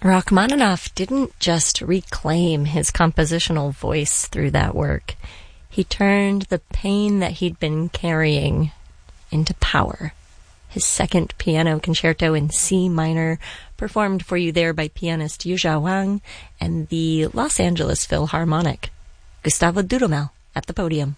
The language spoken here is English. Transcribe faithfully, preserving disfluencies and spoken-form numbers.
Rachmaninoff didn't just reclaim his compositional voice through that work. He turned the pain that he'd been carrying into power. His second piano concerto in C minor, performed for you there by pianist Yuzha Wang and the Los Angeles Philharmonic. Gustavo Dudamel at the podium.